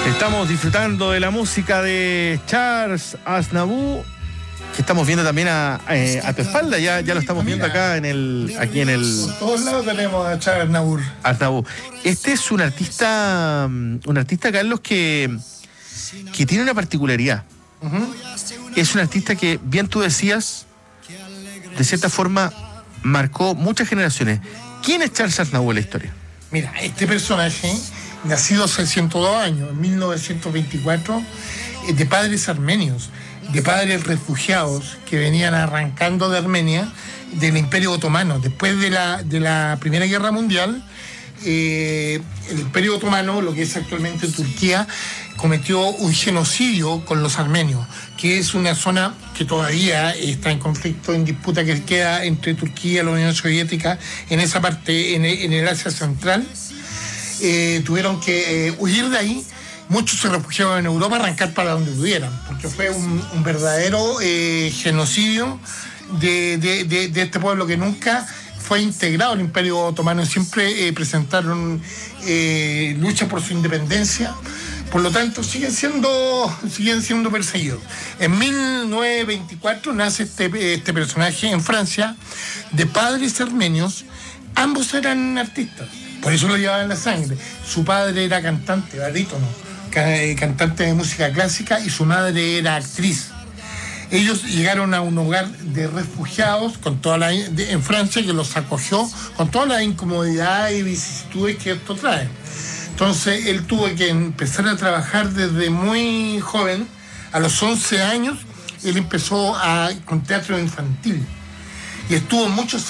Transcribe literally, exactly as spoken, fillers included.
Estamos disfrutando de la música de Charles Aznavour, que estamos viendo también a, eh, a tu espalda, ya, ya lo estamos viendo acá en el, aquí en el... Por todos lados tenemos a Charles Aznavour. Aznavour. Este es un artista, un artista, Carlos, que, que tiene una particularidad. Uh-huh. Es un artista que, bien tú decías, de cierta forma marcó muchas generaciones. ¿Quién es Charles Aznavour en la historia? Mira, este personaje, nacido hace ciento dos años, en mil novecientos veinticuatro, de padres armenios, de padres refugiados que venían arrancando de Armenia, del Imperio Otomano. Después de la, de la Primera Guerra Mundial, eh, el Imperio Otomano, lo que es actualmente Turquía, cometió un genocidio con los armenios, que es una zona que todavía está en conflicto, en disputa que queda entre Turquía y la Unión Soviética, en esa parte, en el, en el Asia Central. Eh, tuvieron que eh, huir de ahí. Muchos se refugiaban en Europa, arrancar para donde pudieran, porque fue un, un verdadero eh, genocidio de, de, de, de este pueblo que nunca fue integrado al Imperio Otomano. Siempre eh, presentaron eh, lucha por su independencia. Por lo tanto, siguen siendo, siguen siendo perseguidos. En mil novecientos veinticuatro nace este, este personaje en Francia, de padres armenios. Ambos eran artistas, por eso lo llevaban en la sangre. Su padre era cantante, barítono, cantante de música clásica, y su madre era actriz. Ellos llegaron a un hogar de refugiados con toda la, de, en Francia, que los acogió con todas las incomodidades y vicisitudes que esto trae. Entonces él tuvo que empezar a trabajar desde muy joven. A los once años él empezó a, con teatro infantil y estuvo muchos